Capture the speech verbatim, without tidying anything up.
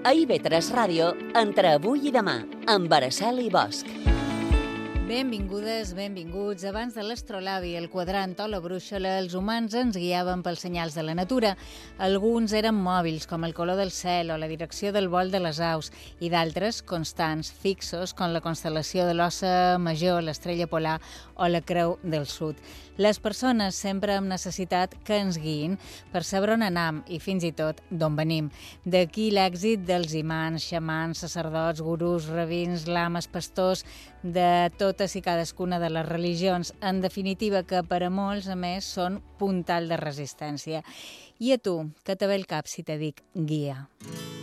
A I V tres Ràdio, entre avui i demà, amb Araceli Bosch. Benvingudes, benvinguts. Abans de l'astrolabi, el quadrant o la brúixola, els humans ens guiaven pels senyals de la natura. Alguns eren mòbils, com el color del cel o la direcció del vol de les aus, i d'altres constants, fixos, com la constel·lació de l'Ossa Major, l'estrella polar o la Creu del Sud. Les persones sempre hem necessitat que ens guiïn per saber on anam i fins i tot d'on venim. D'aquí l'èxit dels imants, xamans, sacerdots, gurús, rabins, lames, pastors, de totes i cadascuna de les religions. En definitiva, que per a molts, a més, són puntal de resistència. I a tu, que te ve el cap si te dic guia?